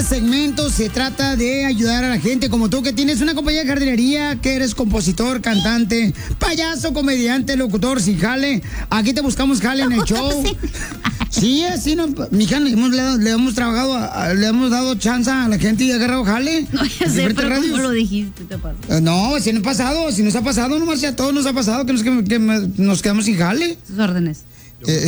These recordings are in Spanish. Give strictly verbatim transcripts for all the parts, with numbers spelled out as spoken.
segmento se trata de ayudar a la gente como tú, que tienes una compañía de jardinería, que eres compositor, cantante, payaso, comediante, locutor, sin jale. Aquí te buscamos jale en el show. Sí, así no, mija, le hemos, le, le hemos trabajado, a, le hemos dado chance a la gente y ha agarrado jale. No, ya sé, pero radios. ¿Cómo lo dijiste? Te pasó. Uh, no, si no ha pasado, si nos ha pasado, nomás ya a todos nos ha pasado que nos, que, que nos quedamos sin jale. Sus órdenes. Eh,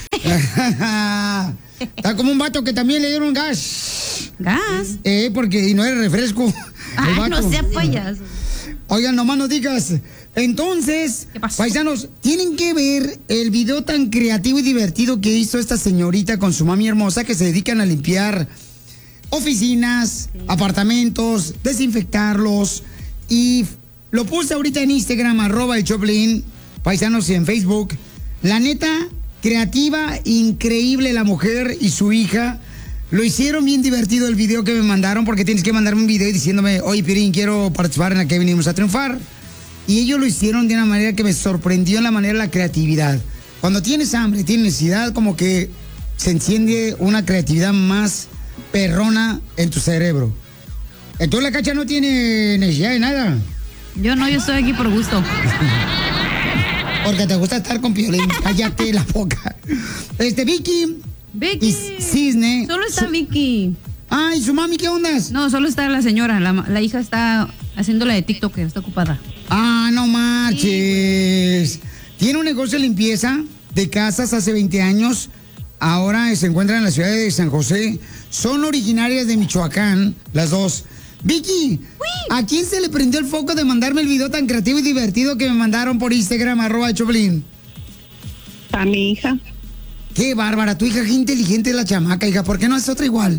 está como un vato que también le dieron gas. ¿Gas? Eh, porque y no era refresco. Ay, no sea payaso. Oigan, nomás no digas. Entonces, paisanos, tienen que ver el video tan creativo y divertido que hizo esta señorita con su mami hermosa, que se dedican a limpiar oficinas, sí, apartamentos, desinfectarlos. Y lo puse ahorita en Instagram, arroba el Choplin, paisanos, y en Facebook. La neta, creativa, increíble la mujer y su hija. Lo hicieron bien divertido el video que me mandaron, porque tienes que mandarme un video diciéndome, oye, Piolín, quiero participar en la que venimos a triunfar. Y ellos lo hicieron de una manera que me sorprendió en la manera de la creatividad. Cuando tienes hambre, tienes necesidad, como que se enciende una creatividad más perrona en tu cerebro. Entonces la Cacha no tiene necesidad de nada. Yo no, yo estoy aquí por gusto. Porque te gusta estar con Piolín. Cállate la boca. Este, Vicky. Vicky. Y Cisne. Solo está Vicky. Ay, ¿su mami qué ondas? No, solo está la señora. La, la hija está haciendo la de TikTok, está ocupada. Ah, no marches. Sí. Tiene un negocio de limpieza de casas hace veinte años. Ahora se encuentra en la ciudad de San José. Son originarias de Michoacán, las dos. Vicky, ¡uy! ¿A quién se le prendió el foco de mandarme el video tan creativo y divertido que me mandaron por Instagram, arroba Choplin? A mi hija. Qué bárbara, tu hija, qué inteligente es la chamaca, hija. ¿Por qué no es otra igual?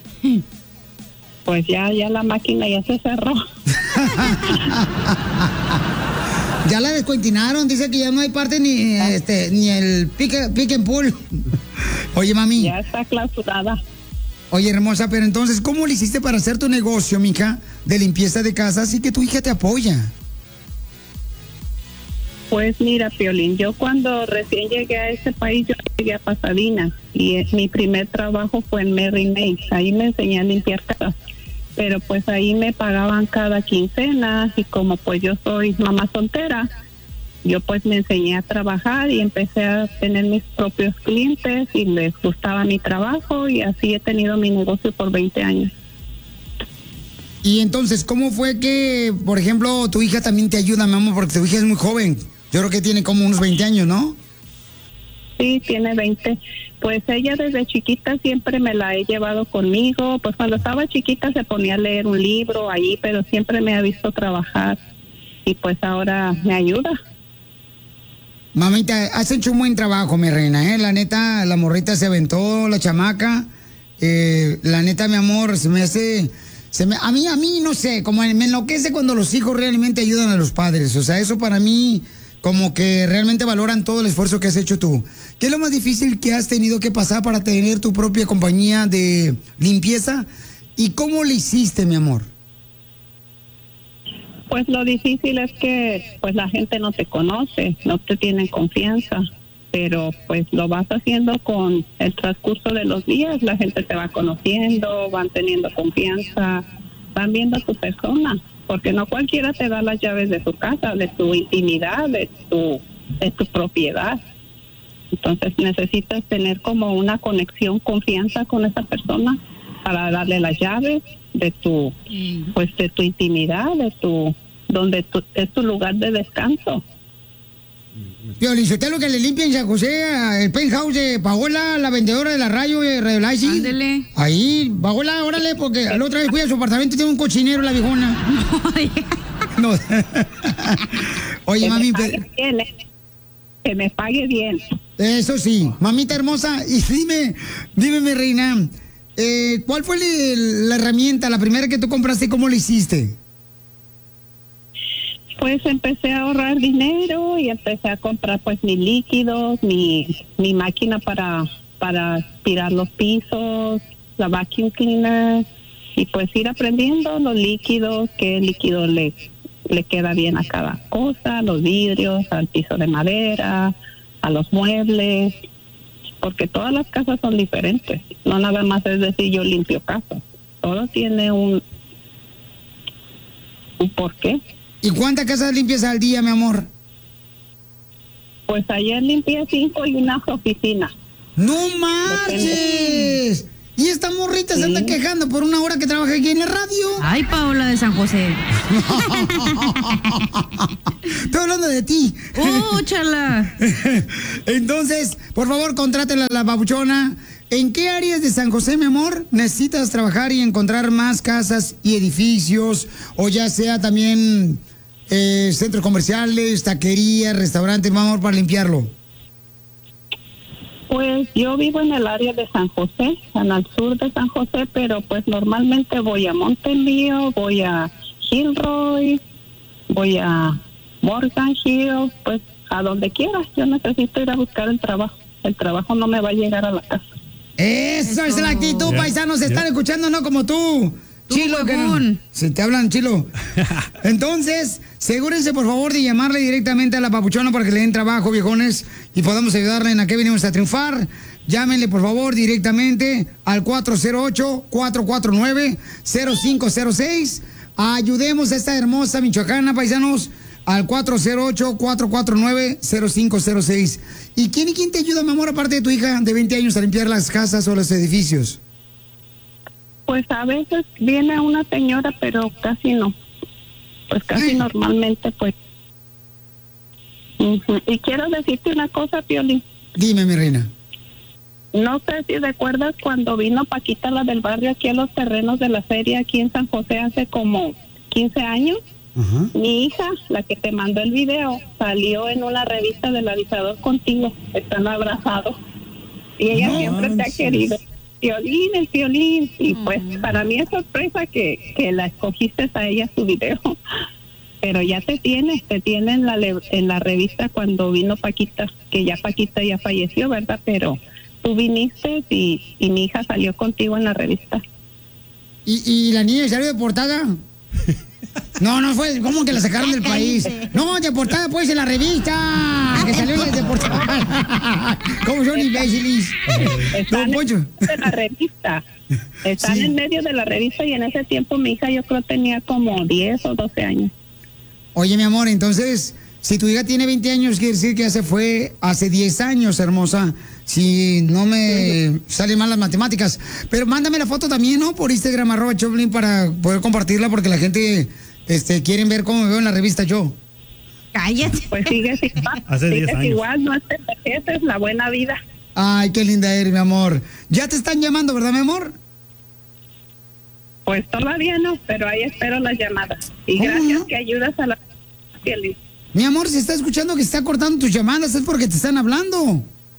Pues ya, ya la máquina ya se cerró. Ya la descuentinaron, dice que ya no hay parte ni este ni el pick, pick and pull. Oye, mami. Ya está clausurada. Oye, hermosa, pero entonces, ¿cómo le hiciste para hacer tu negocio, mija, de limpieza de casas y que tu hija te apoya? Pues mira, Piolín, yo cuando recién llegué a este país, yo llegué a Pasadena y eh, mi primer trabajo fue en Merry Mays. Ahí me enseñé a limpiar casas, pero pues ahí me pagaban cada quincena y como pues yo soy mamá soltera, yo pues me enseñé a trabajar y empecé a tener mis propios clientes y les gustaba mi trabajo y así he tenido mi negocio por veinte años. Y entonces, ¿cómo fue que, por ejemplo, tu hija también te ayuda, mi amor? Porque tu hija es muy joven. Yo creo que tiene como unos veinte años, ¿no? Sí, tiene veinte. Pues ella desde chiquita siempre me la he llevado conmigo. Pues cuando estaba chiquita se ponía a leer un libro ahí, pero siempre me ha visto trabajar. Y pues ahora me ayuda. Mamita, has hecho un buen trabajo, mi reina, ¿eh? La neta, la morrita se aventó, la chamaca. Eh, la neta, mi amor, se me hace... Se me, a mí, a mí, no sé, como me enloquece cuando los hijos realmente ayudan a los padres. O sea, eso para mí... como que realmente valoran todo el esfuerzo que has hecho tú. ¿Qué es lo más difícil que has tenido que pasar para tener tu propia compañía de limpieza? ¿Y cómo le hiciste, mi amor? Pues lo difícil es que pues la gente no te conoce, no te tiene confianza, pero pues lo vas haciendo con el transcurso de los días, la gente te va conociendo, van teniendo confianza, van viendo a tu persona. Porque no cualquiera te da las llaves de tu casa, de tu intimidad, de tu, de tu propiedad. Entonces necesitas tener como una conexión, confianza con esa persona para darle las llaves de tu, pues de tu intimidad, de tu, donde tu, es tu lugar de descanso. Piolín, ¿usted lo que le limpia en San José, el penthouse de Paola, la vendedora de la radio de Redlighting? Ándele. Ahí, Paola, órale, porque la otra vez fui a su apartamento y tiene un cochinero la viejona. No. Oye, que mami, me pague bien, eh. Que me pague bien. Eso sí, mamita hermosa, y dime, dime, mi reina, eh, ¿cuál fue la, la herramienta, la primera que tú compraste y cómo lo hiciste? Pues empecé a ahorrar dinero y empecé a comprar pues mis líquidos, mi, mi máquina para, para aspirar los pisos, la vacuum cleaner, y pues ir aprendiendo los líquidos, qué líquido le, le queda bien a cada cosa, los vidrios, al piso de madera, a los muebles, porque todas las casas son diferentes, no nada más es decir yo limpio casa. todo tiene un, un porqué. ¿Y cuántas casas limpias al día, mi amor? Pues ayer limpié cinco y una oficina. ¡No marches! Y esta morrita sí. se anda quejando por una hora que trabaja aquí en la radio. Ay, Paola de San José. Estoy hablando de ti. ¡Oh, chala! Entonces, por favor, contrátela a la babuchona. ¿En qué áreas de San José, mi amor, necesitas trabajar y encontrar más casas y edificios? O ya sea también eh, centros comerciales, taquerías, restaurantes, mi amor, para limpiarlo. Pues yo vivo en el área de San José, en el sur de San José, pero pues normalmente voy a Montemío, voy a Gilroy, voy a Morgan Hill, pues a donde quieras. Yo necesito ir a buscar el trabajo. El trabajo no me va a llegar a la casa. Eso, Eso. es la actitud, yeah. paisanos, se yeah. están escuchando, no como tú. Tú Chilo, que no, si te hablan chilo. Entonces, asegúrense por favor de llamarle directamente a la papuchona para que le den trabajo, viejones, y podamos ayudarle en a qué venimos a triunfar. Llámenle por favor directamente al cuatro cero ocho, cuatro cuatro nueve, cero cinco cero seis. Ayudemos a esta hermosa michoacana, paisanos, al cuatro cero ocho, cuatro cuatro nueve, cero cinco cero seis. ¿Y quién y quién te ayuda, mi amor, aparte de tu hija de veinte años, a limpiar las casas o los edificios? Pues a veces viene una señora, pero casi no. Pues casi Ay. normalmente, pues. Uh-huh. Y quiero decirte una cosa, Piolín. Dime, mi reina. No sé si recuerdas cuando vino Paquita, la del barrio, aquí a los terrenos de la feria, aquí en San José, hace como quince años. Uh-huh. Mi hija, la que te mandó el video, salió en una revista del Avisador Contigo. Están abrazados. Y ella no, siempre te ha sí. querido. Piolín, el Piolín, y pues uh-huh. para mí es sorpresa que, que la escogiste a ella su video, pero ya te tiene, te tiene en la, en la revista cuando vino Paquita, que ya Paquita ya falleció, ¿verdad? Pero tú viniste y, y mi hija salió contigo en la revista. ¿Y, y la niña salió de portada? No, no fue, ¿cómo que la sacaron del país? No, de portada pues en la revista, que salió de portada. ¿Cómo son imbéciles? Están no, en de la revista, están sí. en medio de la revista y en ese tiempo mi hija yo creo tenía como diez o doce años. Oye, mi amor, entonces, si tu hija tiene veinte años, quiere decir que ya se fue hace diez años, hermosa. Si no me salen mal las matemáticas. Pero mándame la foto también, ¿no? Por Instagram, arroba Choplin, para poder compartirla, porque la gente este, quiere ver cómo me veo en la revista yo. Cállate. Pues sigues igual. Hace diez años. Igual, no es esa es la buena vida. Ay, qué linda eres, mi amor. Ya te están llamando, ¿verdad, mi amor? Pues todavía no, pero ahí espero las llamadas. Y gracias no? que ayudas a la... Mi amor, si está escuchando que está cortando tus llamadas, es porque te están hablando.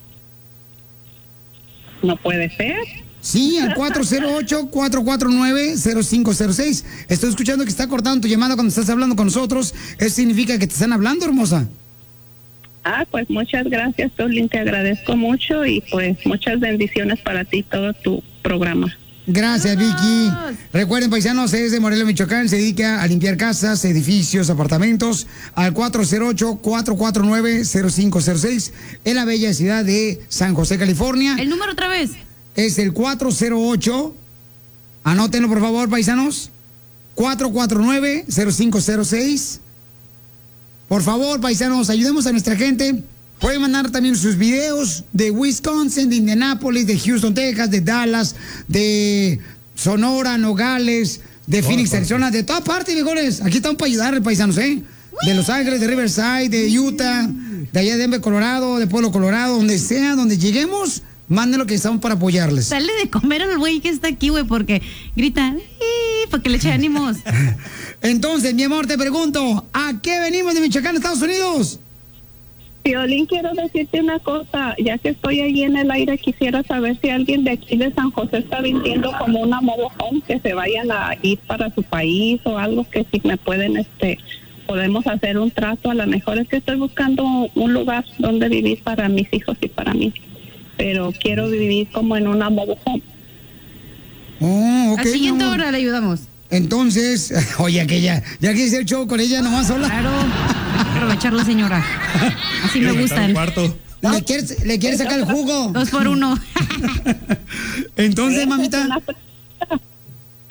No puede ser. Sí, al cuatro cero ocho, cuatro cuatro nueve, cero cinco cero seis. Estoy escuchando que está cortando tu llamada cuando estás hablando con nosotros. Eso significa que te están hablando, hermosa. Ah, pues muchas gracias, Piolín, te agradezco mucho y pues muchas bendiciones para ti, todo tu programa. Gracias, Vicky. Recuerden, paisanos, es de Morelia, Michoacán, se dedica a limpiar casas, edificios, apartamentos, al cuatro cero ocho, cuatro cuatro nueve, cero cinco cero seis, en la bella ciudad de San José, California. ¿El número otra vez? Es el cuatro cero ocho, anótenlo por favor, paisanos, cuatro cuatro nueve, cero cinco cero seis. Por favor, paisanos, ayudemos a nuestra gente. Pueden mandar también sus videos de Wisconsin, de Indianápolis, de Houston, Texas, de Dallas, de Sonora, Nogales, de oh, Phoenix, Arizona, de toda parte, viejones. Aquí estamos para ayudarles, paisanos, ¿eh? De Los Ángeles, de Riverside, de Utah, de allá de Denver, Colorado, de Pueblo, Colorado, donde sea, donde lleguemos, mándenlo que estamos para apoyarles. Sale de comer al güey que está aquí, güey, porque grita, para que le eche ánimos. Entonces, mi amor, te pregunto, ¿a qué venimos de Michoacán, Estados Unidos? Piolín, quiero decirte una cosa, ya que estoy ahí en el aire, quisiera saber si alguien de aquí de San José está vendiendo como una mobile home, que se vayan a ir para su país o algo, que si me pueden, este, podemos hacer un trato. A lo mejor es que estoy buscando un lugar donde vivir para mis hijos y para mí, pero quiero vivir como en una mobile home. Oh, okay, Al siguiente hora le ayudamos. Entonces, oye, que ya, ya que hice el show con ella nomás sola. Claro, hay que aprovecharla, señora. Así me gustan. ¿Le quieres, ¿Le quieres sacar el jugo? Dos por uno. Entonces, mamita.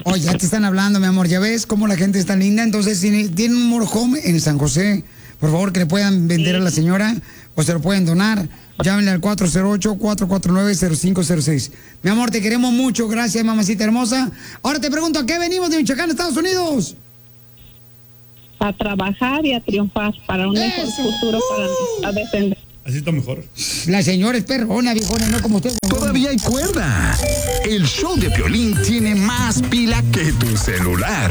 Oh, ya te están hablando, mi amor. Ya ves cómo la gente está linda. Entonces, tiene, tiene un motorhome en San José. Por favor, que le puedan vender sí. a la señora o se lo pueden donar. Llámenle al cuatro cero ocho, cuatro cuatro nueve, cero cinco cero seis. Mi amor, te queremos mucho. Gracias, mamacita hermosa. Ahora te pregunto, ¿a qué venimos de Michoacán, Estados Unidos? A trabajar y a triunfar para un mejor Eso. futuro para nuestra descendencia. Así está mejor. La señora es perrona, viejona, no como usted. Todavía hay cuerda. El show de Piolín tiene más pila que tu celular.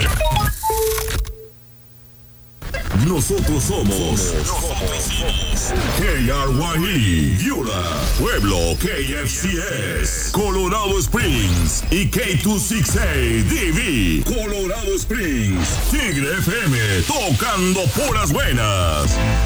Nosotros somos K R Y E, Yura, Pueblo, K F C S, Colorado Springs y K dos sesenta y seis D V, Colorado Springs, Tigre F M, tocando puras buenas.